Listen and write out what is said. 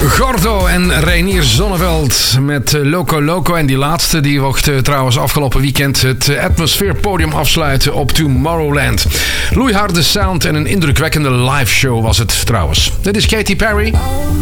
Gordo en Reinier Zonneveld met Loco Loco. En die laatste die mocht trouwens afgelopen weekend het Atmosphere Podium afsluiten op Tomorrowland. Loeiharde sound en een indrukwekkende live show was het trouwens. Dit is Katy Perry.